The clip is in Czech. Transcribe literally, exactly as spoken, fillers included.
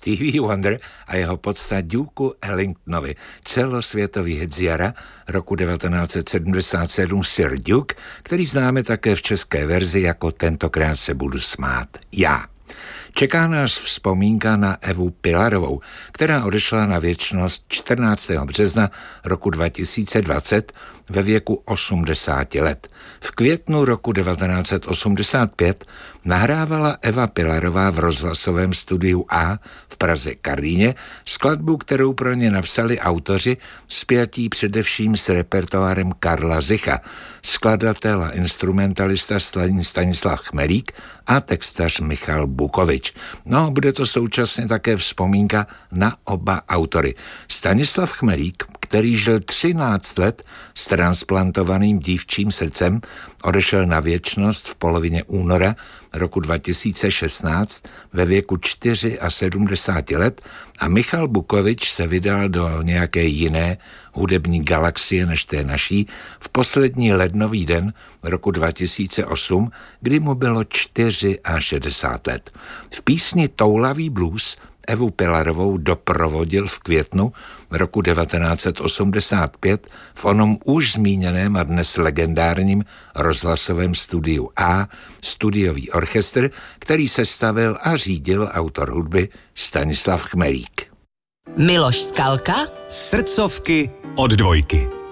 Stevie Wonder a jeho podsta Duke Ellingtonovi. Celosvětový hit z jara roku devatenáct set sedmdesát sedm Sir Duke, který známe také v české verzi jako Tentokrát se budu smát já. Čeká nás vzpomínka na Evu Pilarovou, která odešla na věčnost čtrnáctého března roku dva tisíce dvacet ve věku osmdesáti let. V květnu roku devatenáct set osmdesát pět nahrávala Eva Pilarová v rozhlasovém studiu A v Praze Karlíně skladbu, kterou pro ně napsali autoři spjatí především s repertoárem Karla Zicha, skladatel a instrumentalista Stanislav Chmelík a textař Michal Bukovič. No, bude to současně také vzpomínka na oba autory. Stanislav Chmelík, který žil třináct let s transplantovaným dívčím srdcem, odešel na věčnost v polovině února roku dva tisíce šestnáct ve věku sedmdesáti čtyř let a Michal Bukovič se vydal do nějaké jiné hudební galaxie než té naší v poslední lednový den roku dva tisíce osm, kdy mu bylo šedesát čtyři let. V písni Toulavý blues Evu Pilarovou doprovodil v květnu roku devatenáct set osmdesát pět v onom už zmíněném a dnes legendárním rozhlasovém studiu A studiový orchestr, který sestavil a řídil autor hudby Stanislav Chmelík. Miloš Skalka. Srdcovky od dvojky.